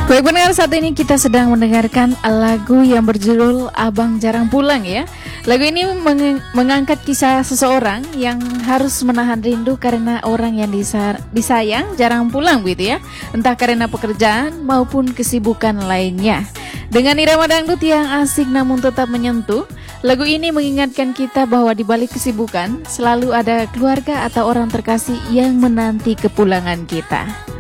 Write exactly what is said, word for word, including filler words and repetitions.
Baik benar, saat ini kita sedang mendengarkan lagu yang berjudul Abang Jarang Pulang ya. Lagu ini meng- mengangkat kisah seseorang yang harus menahan rindu karena orang yang disa- disayang jarang pulang begitu ya. Entah karena pekerjaan maupun kesibukan lainnya. Dengan irama dangdut yang asik namun tetap menyentuh, lagu ini mengingatkan kita bahwa di balik kesibukan selalu ada keluarga atau orang terkasih yang menanti kepulangan kita.